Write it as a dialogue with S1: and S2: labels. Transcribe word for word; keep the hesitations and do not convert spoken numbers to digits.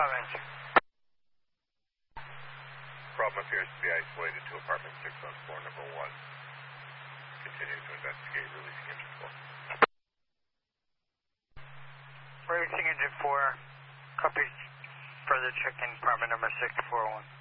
S1: engine.
S2: Problem appears to be isolated to apartment six on floor number one. Continuing to investigate, releasing engine four.
S1: Releasing engine four. Copies. Further checking apartment number six four one.